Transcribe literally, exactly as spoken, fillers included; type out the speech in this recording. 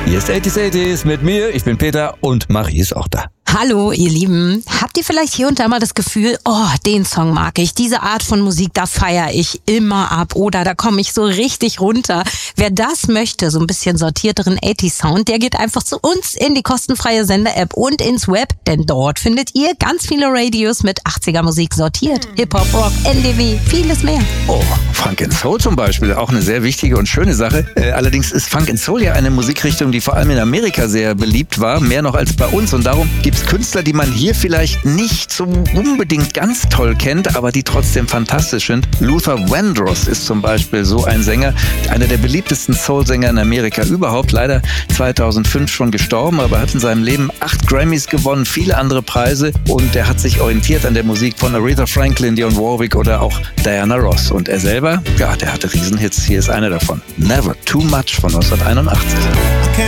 Hier ist achtziger achtziger mit mir, ich bin Peter und Marie ist auch da. Hallo ihr Lieben, habt ihr vielleicht hier und da mal das Gefühl, oh, den Song mag ich, diese Art von Musik, da feiere ich immer ab oder da komme ich so richtig runter. Wer das möchte, so ein bisschen sortierteren achtziger Sound, der geht einfach zu uns in die kostenfreie Sender-App und ins Web, denn dort findet ihr ganz viele Radios mit achtziger Musik sortiert. Hip-Hop, Rock, N D W, vieles mehr. Oh, Funk and Soul zum Beispiel, auch eine sehr wichtige und schöne Sache. Äh, allerdings ist Funk and Soul ja eine Musikrichtung, die vor allem in Amerika sehr beliebt war, mehr noch als bei uns und darum gibt es Künstler, die man hier vielleicht nicht so unbedingt ganz toll kennt, aber die trotzdem fantastisch sind. Luther Vandross ist zum Beispiel so ein Sänger, einer der beliebtesten Soul-Sänger in Amerika überhaupt, leider zweitausendfünf schon gestorben, aber hat in seinem Leben acht Grammys gewonnen, viele andere Preise und er hat sich orientiert an der Musik von Aretha Franklin, Dionne Warwick oder auch Diana Ross und er selber, ja, der hatte Riesenhits, hier ist einer davon. Never Too Much von neunzehnhunderteinundachtzig.